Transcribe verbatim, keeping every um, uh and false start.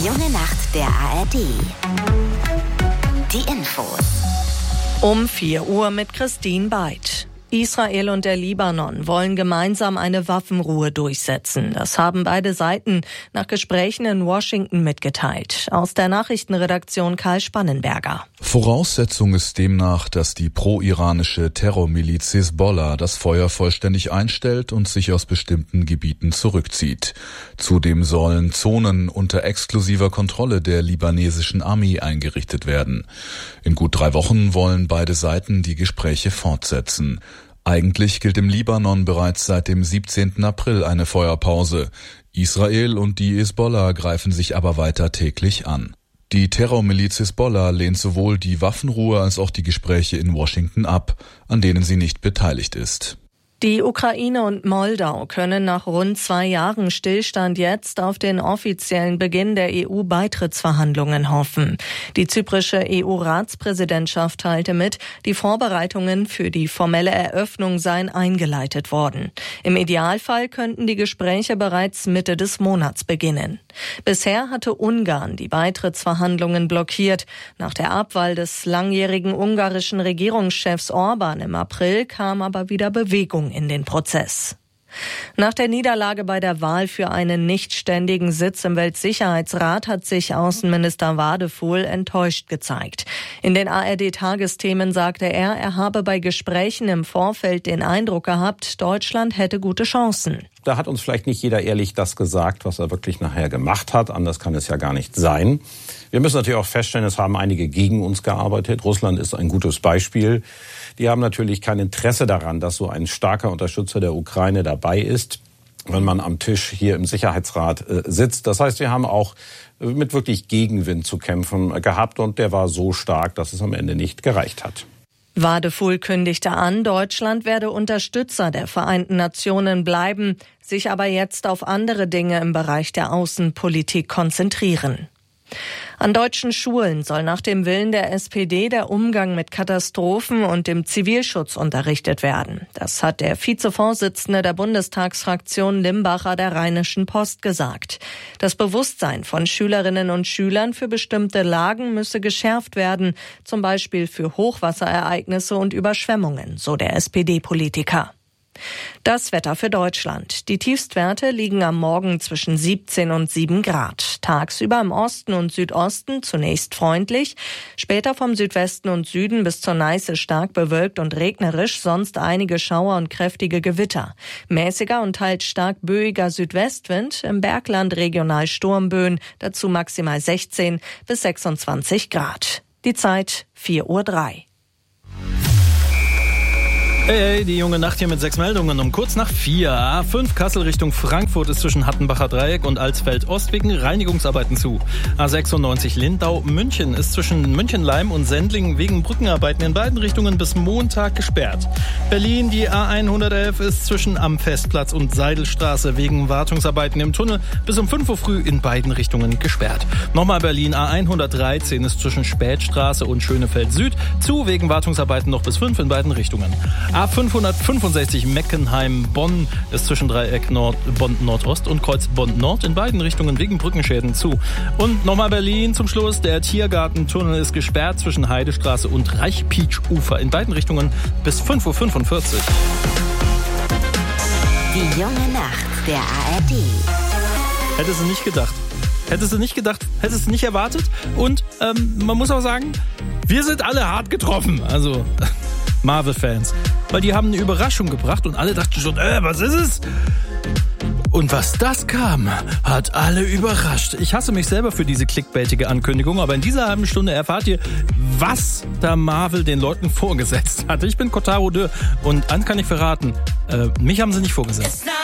junge Nacht der A R D. Die Infos. Um vier Uhr mit Christine Beid. Israel und der Libanon wollen gemeinsam eine Waffenruhe durchsetzen. Das haben beide Seiten nach Gesprächen in Washington mitgeteilt. Aus der Nachrichtenredaktion Karl Spannenberger. Voraussetzung ist demnach, dass die pro-iranische Terrormiliz Hisbollah das Feuer vollständig einstellt und sich aus bestimmten Gebieten zurückzieht. Zudem sollen Zonen unter exklusiver Kontrolle der libanesischen Armee eingerichtet werden. In gut drei Wochen wollen beide Seiten die Gespräche fortsetzen. Eigentlich gilt im Libanon bereits seit dem siebzehnten April eine Feuerpause. Israel und die Hisbollah greifen sich aber weiter täglich an. Die Terrormiliz Hisbollah lehnt sowohl die Waffenruhe als auch die Gespräche in Washington ab, an denen sie nicht beteiligt ist. Die Ukraine und Moldau können nach rund zwei Jahren Stillstand jetzt auf den offiziellen Beginn der E U-Beitrittsverhandlungen hoffen. Die zyprische E U-Ratspräsidentschaft teilte mit, die Vorbereitungen für die formelle Eröffnung seien eingeleitet worden. Im Idealfall könnten die Gespräche bereits Mitte des Monats beginnen. Bisher hatte Ungarn die Beitrittsverhandlungen blockiert. Nach der Abwahl des langjährigen ungarischen Regierungschefs Orban im April kam aber wieder Bewegung in den Prozess. Nach der Niederlage bei der Wahl für einen nichtständigen Sitz im Weltsicherheitsrat hat sich Außenminister Wadefuhl enttäuscht gezeigt. In den A R D-Tagesthemen sagte er, er habe bei Gesprächen im Vorfeld den Eindruck gehabt, Deutschland hätte gute Chancen. Da hat uns vielleicht nicht jeder ehrlich das gesagt, was er wirklich nachher gemacht hat. Anders kann es ja gar nicht sein. Wir müssen natürlich auch feststellen, es haben einige gegen uns gearbeitet. Russland ist ein gutes Beispiel. Die haben natürlich kein Interesse daran, dass so ein starker Unterstützer der Ukraine dabei ist, wenn man am Tisch hier im Sicherheitsrat äh, sitzt. Das heißt, wir haben auch mit wirklich Gegenwind zu kämpfen gehabt und der war so stark, dass es am Ende nicht gereicht hat. Wadefuhl kündigte an, Deutschland werde Unterstützer der Vereinten Nationen bleiben, sich aber jetzt auf andere Dinge im Bereich der Außenpolitik konzentrieren. An deutschen Schulen soll nach dem Willen der S P D der Umgang mit Katastrophen und dem Zivilschutz unterrichtet werden. Das hat der Vizevorsitzende der Bundestagsfraktion Limbacher der Rheinischen Post gesagt. Das Bewusstsein von Schülerinnen und Schülern für bestimmte Lagen müsse geschärft werden, zum Beispiel für Hochwasserereignisse und Überschwemmungen, so der S P D-Politiker. Das Wetter für Deutschland. Die Tiefstwerte liegen am Morgen zwischen siebzehn und sieben Grad. Tagsüber im Osten und Südosten zunächst freundlich, später vom Südwesten und Süden bis zur Neiße stark bewölkt und regnerisch, sonst einige Schauer und kräftige Gewitter. Mäßiger und teils stark böiger Südwestwind, im Bergland regional Sturmböen, dazu maximal sechzehn bis sechsundzwanzig Grad. Die Zeit vier Uhr drei. Hey, hey, die junge Nacht hier mit sechs Meldungen um kurz nach vier. A fünf Kassel Richtung Frankfurt ist zwischen Hattenbacher Dreieck und Alsfeld-Ost wegen Reinigungsarbeiten zu. A sechsundneunzig Lindau-München ist zwischen München-Leim und Sendling wegen Brückenarbeiten in beiden Richtungen bis Montag gesperrt. Berlin, die A hundertelf ist zwischen am Festplatz und Seidelstraße wegen Wartungsarbeiten im Tunnel bis um fünf Uhr früh in beiden Richtungen gesperrt. Nochmal Berlin, A hundertdreizehn ist zwischen Spätstraße und Schönefeld Süd zu wegen Wartungsarbeiten noch bis fünf in beiden Richtungen. A fünfhundertfünfundsechzig Meckenheim-Bonn ist zwischen Dreieck Nord, Bonn Nordost und Kreuz Bonn Nord in beiden Richtungen wegen Brückenschäden zu. Und nochmal Berlin zum Schluss. Der Tiergartentunnel ist gesperrt zwischen Heidestraße und Reichpietsch-Ufer in beiden Richtungen bis fünf Uhr fünfundvierzig. Die junge Nacht der A R D. Hättest du nicht gedacht. Hättest du nicht gedacht, hättest du nicht erwartet. Und ähm, man muss auch sagen, wir sind alle hart getroffen. Also Marvel-Fans. Weil die haben eine Überraschung gebracht und alle dachten schon, äh, was ist es? Und was das kam, hat alle überrascht. Ich hasse mich selber für diese clickbaitige Ankündigung, aber in dieser halben Stunde erfahrt ihr, was da Marvel den Leuten vorgesetzt hat. Ich bin Kotaro Dö und eins kann ich verraten, äh, mich haben sie nicht vorgesetzt.